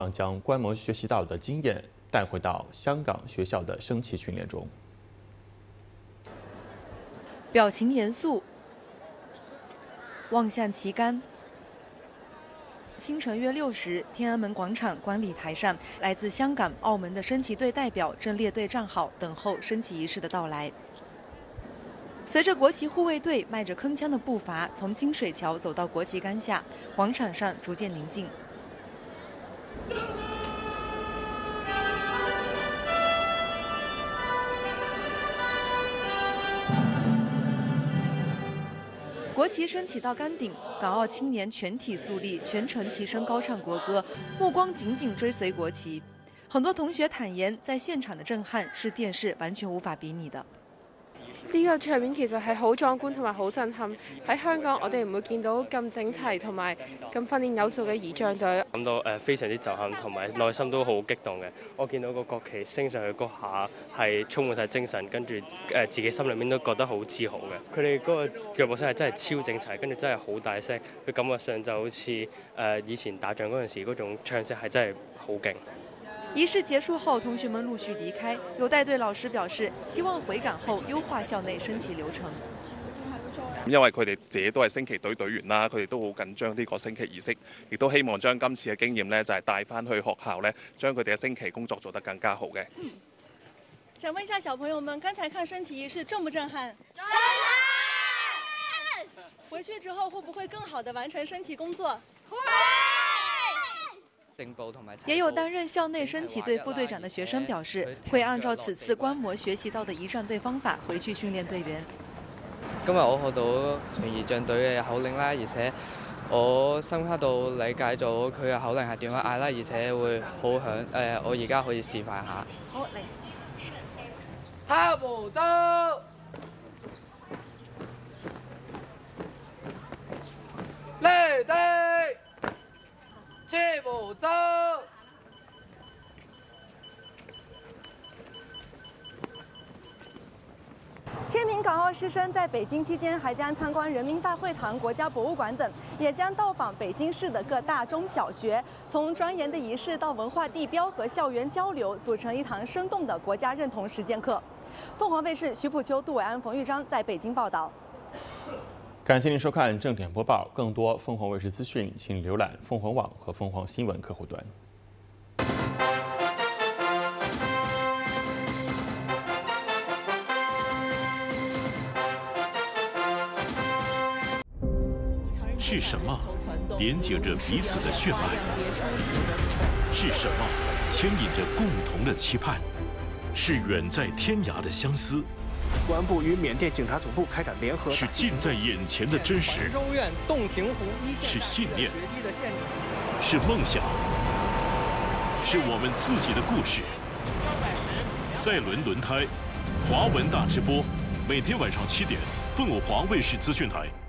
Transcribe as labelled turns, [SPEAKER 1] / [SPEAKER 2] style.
[SPEAKER 1] 将观摩学习到的经验带回到香港学校的升旗训练中。
[SPEAKER 2] 表情严肃，望向旗杆。清晨约6时，天安门广场观礼台上，来自香港、澳门的升旗队代表正列队站好，等候升旗仪式的到来。随着国旗护卫队迈着铿锵的步伐从金水桥走到国旗杆下，广场上逐渐宁静。国旗升起到杆顶，港澳青年全体肃立，全程齐声高唱国歌，目光紧紧追随國旗。很多同學坦言，在現場的震撼是電視完全無法比擬的。
[SPEAKER 3] 呢個場面其實係好壯觀同埋好震撼。喺香港，我哋唔會見到咁整齊同埋咁訓練有素嘅儀仗隊。
[SPEAKER 4] 感到非常之震撼，同埋內心都好激動嘅。我見到個國旗升上去嗰下係充滿晒精神，跟住自己心裏面都覺得好自豪嘅。佢哋嗰個腳步聲係真係超整齊，跟住真係好大聲，佢感覺上就好似以前打仗嗰陣時嗰種唱聲係真係好勁。
[SPEAKER 2] 儀式結束後，同學們陸續離開。有帶隊老師表示，希望回港後優化校內升旗流程。
[SPEAKER 5] 因為佢哋自己都係升旗隊隊員啦，佢哋都好緊張呢個升旗儀式，亦都希望將今次嘅經驗呢，就係帶翻去學校呢，將佢哋嘅升旗工作做得更加好嘅。
[SPEAKER 2] 想問一下小朋友們，剛才看升旗儀式震不震撼？震撼！回去之後會不會更好地完成升旗工作？會。也有擔任校內升旗隊副隊長的學生表示，會按照此次觀摩學習到的儀仗隊方法回去訓練隊員。
[SPEAKER 6] 今日我學到儀仗隊嘅口令啦，而且我深刻到理解咗佢嘅口令係點樣嗌啦，而且會好響。我而家可以示範下。
[SPEAKER 2] 好，嚟。
[SPEAKER 6] 下步走。嚟隊。切步走。
[SPEAKER 2] 千名港澳師生在北京期間，還將參觀人民大會堂、國家博物館等，也將到訪北京市的各大中小學，從莊嚴的儀式到文化地標和校園交流，組成一堂生動的國家認同實踐課。鳳凰衛視徐普秋、杜偉安、馮玉章在北京報道。
[SPEAKER 1] 感謝您收看正點播報，更多鳳凰衛視資訊，請瀏覽鳳凰網和鳳凰新聞客戶端。
[SPEAKER 7] 是什麼連接着彼此的血脈？是什麼牽引着共同的期盼？是遠在天涯的相思。
[SPEAKER 8] 公安部與緬甸警察總部開展聯合。
[SPEAKER 7] 是近在眼前的真實。
[SPEAKER 8] 州院洞庭湖一線。
[SPEAKER 7] 是信念。是夢想。是我們自己的故事。賽輪輪胎，華文大直播，每天晚上7點，鳳凰衛視資訊台。